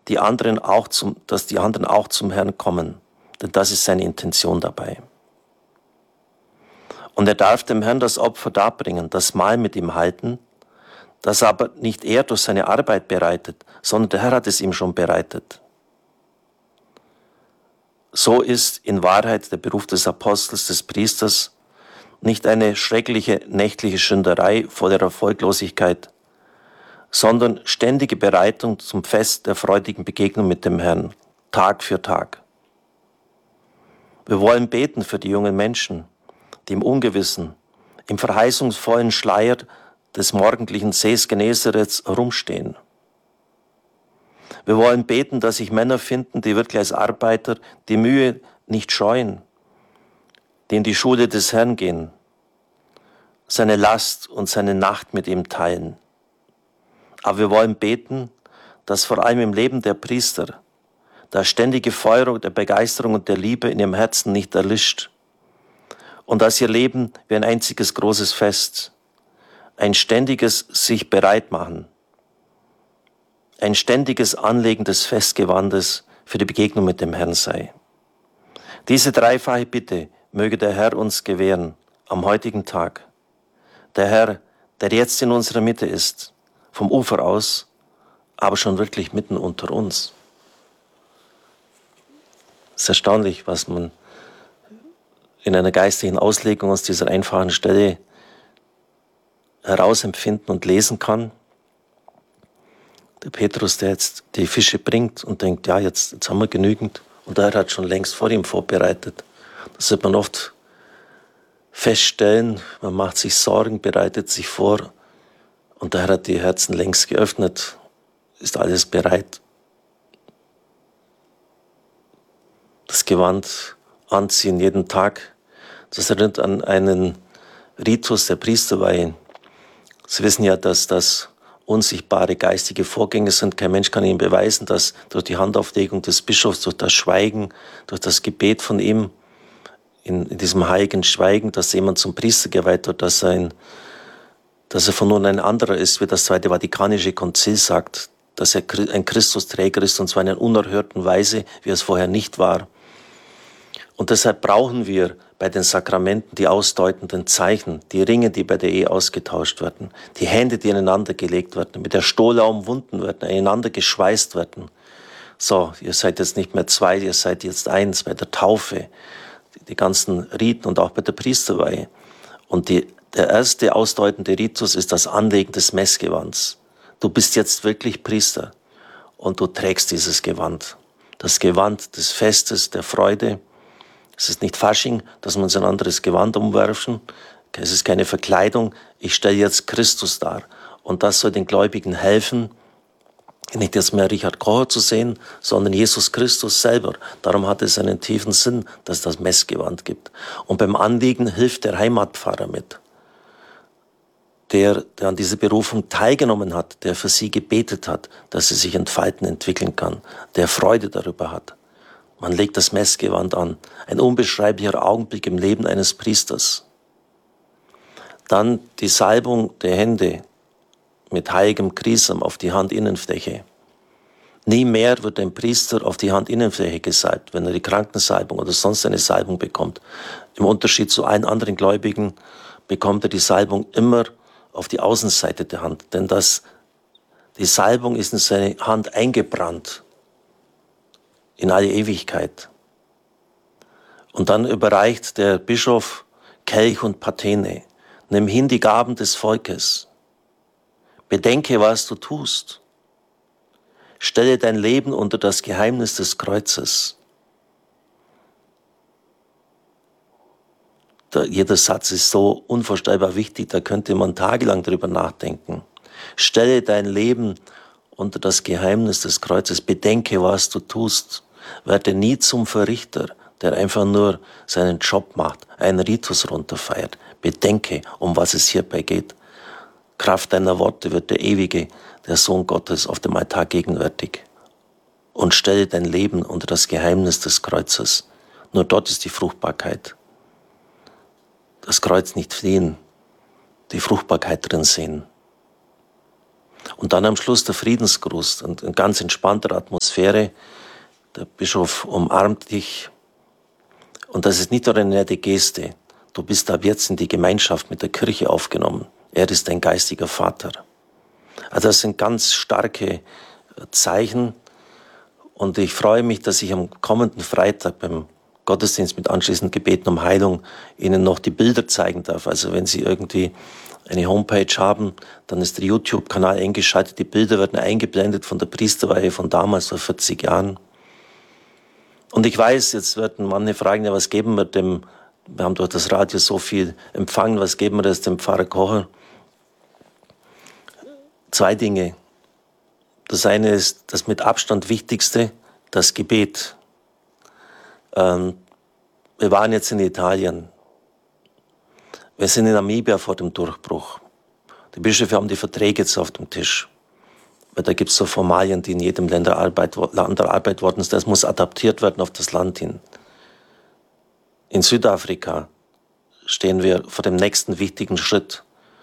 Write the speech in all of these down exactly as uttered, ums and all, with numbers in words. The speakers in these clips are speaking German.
die anderen auch zum, dass die anderen auch zum Herrn kommen. Denn das ist seine Intention dabei. Und er darf dem Herrn das Opfer darbringen, das Mahl mit ihm halten, das aber nicht er durch seine Arbeit bereitet, sondern der Herr hat es ihm schon bereitet. So ist in Wahrheit der Beruf des Apostels, des Priesters, nicht eine schreckliche nächtliche Schünderei voller Erfolglosigkeit, sondern ständige Bereitung zum Fest der freudigen Begegnung mit dem Herrn, Tag für Tag. Wir wollen beten für die jungen Menschen, die im Ungewissen, im verheißungsvollen Schleier des morgendlichen Sees Genezareth herumstehen. Wir wollen beten, dass sich Männer finden, die wirklich als Arbeiter die Mühe nicht scheuen, die in die Schule des Herrn gehen, seine Last und seine Nacht mit ihm teilen. Aber wir wollen beten, dass vor allem im Leben der Priester das ständige Feuer der Begeisterung und der Liebe in ihrem Herzen nicht erlischt und dass ihr Leben wie ein einziges großes Fest, ein ständiges sich bereit machen, ein ständiges Anlegen des Festgewandes für die Begegnung mit dem Herrn sei. Diese dreifache Bitte möge der Herr uns gewähren am heutigen Tag. Der Herr, der jetzt in unserer Mitte ist, vom Ufer aus, aber schon wirklich mitten unter uns. Es ist erstaunlich, was man in einer geistlichen Auslegung aus dieser einfachen Stelle herausempfinden und lesen kann. Der Petrus, der jetzt die Fische bringt und denkt, ja, jetzt, jetzt haben wir genügend. Und der Herr hat schon längst vor ihm vorbereitet. Das wird man oft feststellen. Man macht sich Sorgen, bereitet sich vor. Und der Herr hat die Herzen längst geöffnet. Ist alles bereit. Das Gewand anziehen jeden Tag. Das erinnert an einen Ritus der Priesterweihe. Sie wissen ja, dass das unsichtbare geistige Vorgänge sind. Kein Mensch kann Ihnen beweisen, dass durch die Handauflegung des Bischofs, durch das Schweigen, durch das Gebet von ihm, in, in diesem heiligen Schweigen, dass jemand zum Priester geweiht wird, dass er, ein, dass er von nun ein anderer ist, wie das Zweite Vatikanische Konzil sagt, dass er ein Christusträger ist, und zwar in einer unerhörten Weise, wie es vorher nicht war. Und deshalb brauchen wir bei den Sakramenten die ausdeutenden Zeichen, die Ringe, die bei der Ehe ausgetauscht werden, die Hände, die aneinander gelegt werden, mit der Stola umwunden werden, aneinander geschweißt werden. So, ihr seid jetzt nicht mehr zwei, ihr seid jetzt eins bei der Taufe, die ganzen Riten und auch bei der Priesterweihe. Und die, der erste ausdeutende Ritus ist das Anlegen des Messgewands. Du bist jetzt wirklich Priester und du trägst dieses Gewand. Das Gewand des Festes, der Freude. Es ist nicht Fasching, dass wir uns ein anderes Gewand umwerfen. Es ist keine Verkleidung. Ich stelle jetzt Christus dar. Und das soll den Gläubigen helfen, nicht jetzt mehr Richard Kocher zu sehen, sondern Jesus Christus selber. Darum hat es einen tiefen Sinn, dass es das Messgewand gibt. Und beim Anliegen hilft der Heimatpfarrer mit, der, der an dieser Berufung teilgenommen hat, der für sie gebetet hat, dass sie sich entfalten, entwickeln kann, der Freude darüber hat. Man legt das Messgewand an. Ein unbeschreiblicher Augenblick im Leben eines Priesters. Dann die Salbung der Hände mit heiligem Chrism auf die Handinnenfläche. Nie mehr wird ein Priester auf die Handinnenfläche gesalbt, wenn er die Krankensalbung oder sonst eine Salbung bekommt. Im Unterschied zu allen anderen Gläubigen bekommt er die Salbung immer auf die Außenseite der Hand. Denn das, die Salbung ist in seine Hand eingebrannt. In alle Ewigkeit. Und dann überreicht der Bischof Kelch und Patene. Nimm hin die Gaben des Volkes. Bedenke, was du tust. Stelle dein Leben unter das Geheimnis des Kreuzes. Da, jeder Satz ist so unvorstellbar wichtig, da könnte man tagelang drüber nachdenken. Stelle dein Leben unter das Geheimnis des Kreuzes. Bedenke, was du tust. Werde nie zum Verrichter, der einfach nur seinen Job macht, einen Ritus runterfeiert. Bedenke, um was es hierbei geht. Kraft deiner Worte wird der Ewige, der Sohn Gottes, auf dem Altar gegenwärtig. Und stelle dein Leben unter das Geheimnis des Kreuzes. Nur dort ist die Fruchtbarkeit. Das Kreuz nicht fliehen, die Fruchtbarkeit drin sehen. Und dann am Schluss der Friedensgruß und in ganz entspannter Atmosphäre. Der Bischof umarmt dich. Und das ist nicht nur eine nette Geste. Du bist ab jetzt in die Gemeinschaft mit der Kirche aufgenommen. Er ist dein geistiger Vater. Also das sind ganz starke Zeichen. Und ich freue mich, dass ich am kommenden Freitag beim Gottesdienst mit anschließendem Gebeten um Heilung Ihnen noch die Bilder zeigen darf. Also wenn Sie irgendwie eine Homepage haben, dann ist der YouTube-Kanal eingeschaltet. Die Bilder werden eingeblendet von der Priesterweihe von damals, vor vierzig Jahren. Und ich weiß, jetzt werden manche fragen, ja, was geben wir dem, wir haben durch das Radio so viel empfangen, was geben wir das dem Pfarrer Kocher? Zwei Dinge. Das eine ist das mit Abstand Wichtigste, das Gebet. Ähm, wir waren jetzt in Italien. Wir sind in Namibia vor dem Durchbruch. Die Bischöfe haben die Verträge jetzt auf dem Tisch. Weil da gibt es so Formalien, die in jedem Land Arbeit, Land Arbeit worden sind. Das muss adaptiert werden auf das Land hin. In Südafrika stehen wir vor dem nächsten wichtigen Schritt.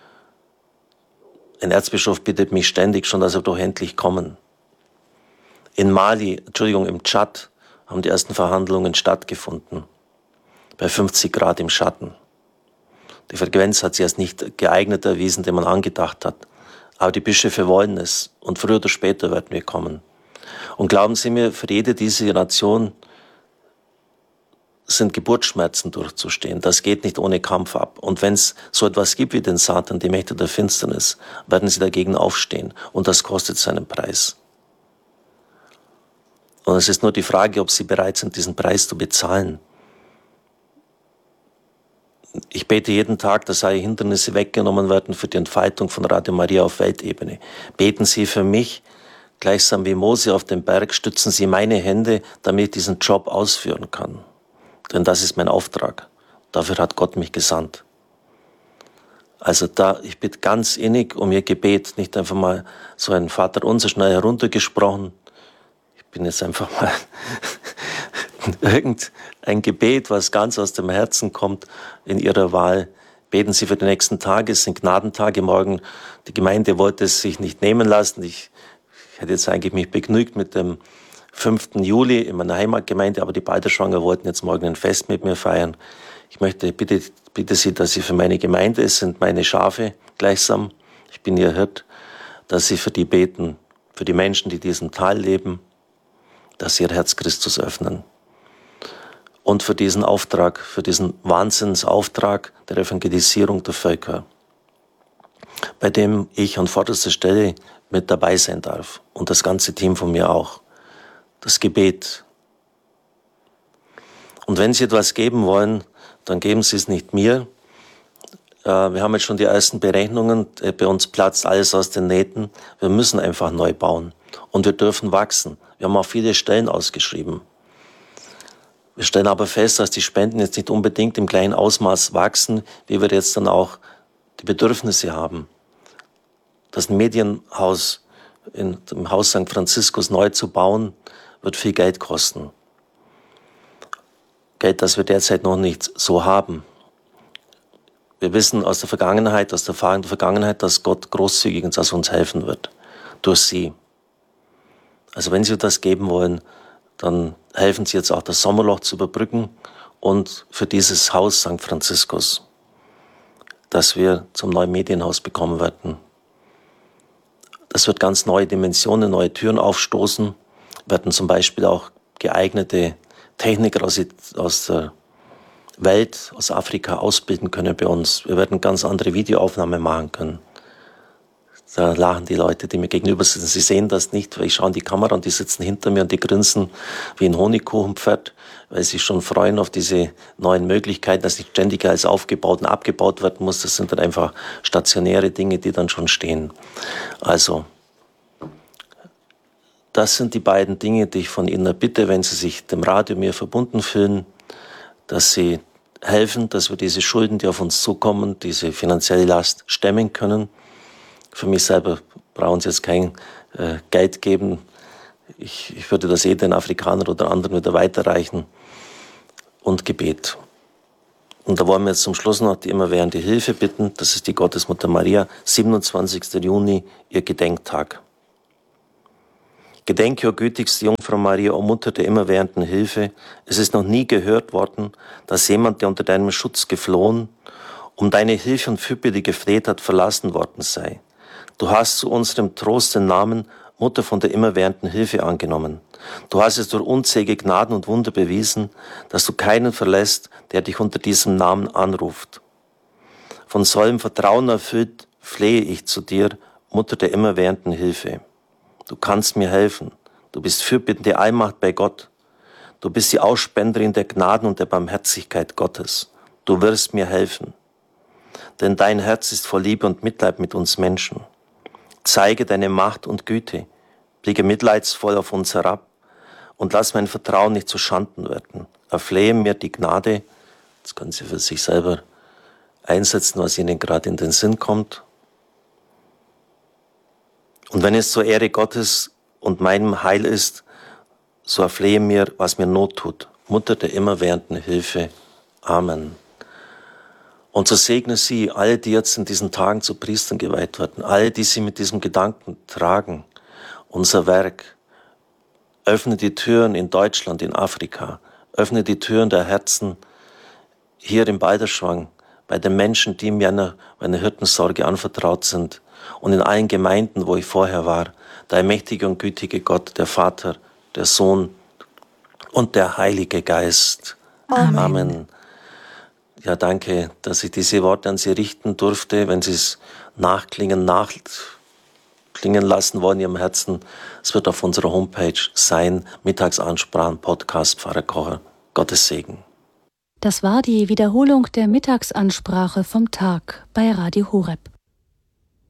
Ein Erzbischof bittet mich ständig schon, dass er doch endlich kommen. In Mali, Entschuldigung, im Tschad haben die ersten Verhandlungen stattgefunden. Bei fünfzig Grad im Schatten. Die Frequenz hat sich als nicht geeignet erwiesen, den man angedacht hat. Aber die Bischöfe wollen es. Und früher oder später werden wir kommen. Und glauben Sie mir, für jede dieser Nation sind Geburtsschmerzen durchzustehen. Das geht nicht ohne Kampf ab. Und wenn es so etwas gibt wie den Satan, die Mächte der Finsternis, werden sie dagegen aufstehen. Und das kostet seinen Preis. Und es ist nur die Frage, ob sie bereit sind, diesen Preis zu bezahlen. Ich bete jeden Tag, dass alle Hindernisse weggenommen werden für die Entfaltung von Radio Maria auf Weltebene. Beten Sie für mich, gleichsam wie Mose auf dem Berg, stützen Sie meine Hände, damit ich diesen Job ausführen kann. Denn das ist mein Auftrag. Dafür hat Gott mich gesandt. Also da, ich bitte ganz innig um Ihr Gebet, nicht einfach mal so ein Vaterunser schnell heruntergesprochen. Ich bin jetzt einfach mal irgendein Gebet, was ganz aus dem Herzen kommt, in Ihrer Wahl. Beten Sie für die nächsten Tage, es sind Gnadentage morgen. Die Gemeinde wollte es sich nicht nehmen lassen. Ich, ich hätte jetzt eigentlich mich begnügt mit dem fünften Juli in meiner Heimatgemeinde, aber die Balderschwanger wollten jetzt morgen ein Fest mit mir feiern. Ich möchte, bitte, bitte Sie, dass Sie für meine Gemeinde, es sind meine Schafe gleichsam, ich bin Ihr Hirt, dass Sie für die beten, für die Menschen, die in diesem Tal leben, dass Sie ihr Herz Christus öffnen. Und für diesen Auftrag, für diesen Wahnsinnsauftrag der Evangelisierung der Völker, bei dem ich an vorderster Stelle mit dabei sein darf und das ganze Team von mir auch. Das Gebet. Und wenn Sie etwas geben wollen, dann geben Sie es nicht mir. Wir haben jetzt schon die ersten Berechnungen, bei uns platzt alles aus den Nähten. Wir müssen einfach neu bauen und wir dürfen wachsen. Wir haben auch viele Stellen ausgeschrieben. Wir stellen aber fest, dass die Spenden jetzt nicht unbedingt im gleichen Ausmaß wachsen, wie wir jetzt dann auch die Bedürfnisse haben. Das Medienhaus in, im Haus Sankt Franziskus neu zu bauen, wird viel Geld kosten. Geld, das wir derzeit noch nicht so haben. Wir wissen aus der Vergangenheit, aus der Erfahrung der Vergangenheit, dass Gott großzügig uns, uns helfen wird. Durch Sie. Also wenn Sie das geben wollen, dann helfen Sie jetzt auch, das Sommerloch zu überbrücken und für dieses Haus Sankt Franziskus, das wir zum neuen Medienhaus bekommen werden. Das wird ganz neue Dimensionen, neue Türen aufstoßen, werden zum Beispiel auch geeignete Techniker aus, aus der Welt, aus Afrika ausbilden können bei uns. Wir werden ganz andere Videoaufnahmen machen können. Da lachen die Leute, die mir gegenüber sitzen. Sie sehen das nicht, weil ich schaue in die Kamera und die sitzen hinter mir und die grinsen wie ein Honigkuchenpferd, weil sie schon freuen auf diese neuen Möglichkeiten, dass nicht ständig alles aufgebaut und abgebaut werden muss. Das sind dann einfach stationäre Dinge, die dann schon stehen. Also, das sind die beiden Dinge, die ich von Ihnen erbitte, wenn Sie sich dem Radio mir verbunden fühlen, dass Sie helfen, dass wir diese Schulden, die auf uns zukommen, diese finanzielle Last stemmen können. Für mich selber brauchen Sie jetzt kein äh, Geld geben. Ich, ich würde das eh den Afrikanern oder anderen wieder weiterreichen. Und Gebet. Und da wollen wir jetzt zum Schluss noch die immerwährende Hilfe bitten. Das ist die Gottesmutter Maria, siebenundzwanzigster Juni, ihr Gedenktag. Gedenke, o gütigste Jungfrau Maria, o Mutter der immerwährenden Hilfe. Es ist noch nie gehört worden, dass jemand, der unter deinem Schutz geflohen, um deine Hilfe und Fürbitte gefleht hat, verlassen worden sei. Du hast zu unserem Trost den Namen Mutter von der immerwährenden Hilfe angenommen. Du hast es durch unzählige Gnaden und Wunder bewiesen, dass du keinen verlässt, der dich unter diesem Namen anruft. Von solchem Vertrauen erfüllt flehe ich zu dir, Mutter der immerwährenden Hilfe. Du kannst mir helfen. Du bist fürbittende Allmacht bei Gott. Du bist die Ausspenderin der Gnaden und der Barmherzigkeit Gottes. Du wirst mir helfen. Denn dein Herz ist voll Liebe und Mitleid mit uns Menschen. Zeige deine Macht und Güte. Blicke mitleidsvoll auf uns herab und lass mein Vertrauen nicht zu Schanden werden. Erflehe mir die Gnade. Das können Sie für sich selber einsetzen, was Ihnen gerade in den Sinn kommt. Und wenn es zur Ehre Gottes und meinem Heil ist, so erflehe mir, was mir Not tut. Mutter der immerwährenden Hilfe. Amen. Und so segne Sie alle, die jetzt in diesen Tagen zu Priestern geweiht werden, alle, die Sie mit diesem Gedanken tragen, unser Werk. Öffne die Türen in Deutschland, in Afrika. Öffne die Türen der Herzen hier im Balderschwang, bei den Menschen, die mir einer, meiner Hirtensorge anvertraut sind. Und in allen Gemeinden, wo ich vorher war, der mächtige und gütige Gott, der Vater, der Sohn und der Heilige Geist. Amen. Amen. Ja, danke, dass ich diese Worte an Sie richten durfte. Wenn Sie es nachklingen, nachklingen lassen wollen in Ihrem Herzen, es wird auf unserer Homepage sein, Mittagsansprachen, Podcast, Pfarrer Kocher. Gottes Segen. Das war die Wiederholung der Mittagsansprache vom Tag bei Radio Horeb.